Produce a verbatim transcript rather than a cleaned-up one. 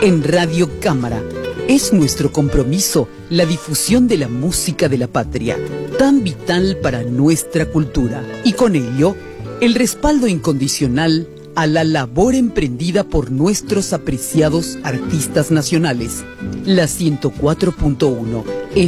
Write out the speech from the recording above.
En Radio Cámara es nuestro compromiso la difusión de la música de la patria, tan vital para nuestra cultura, y con ello el respaldo incondicional a la labor emprendida por nuestros apreciados artistas nacionales. La ciento cuatro punto uno